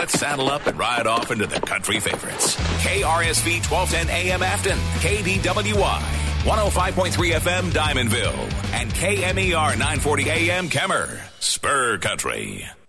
Let's saddle up and ride off into the country favorites. KRSV 1210 AM Afton, KDWY 105.3 FM Diamondville, and KMER 940 AM Kemmer, Spur Country.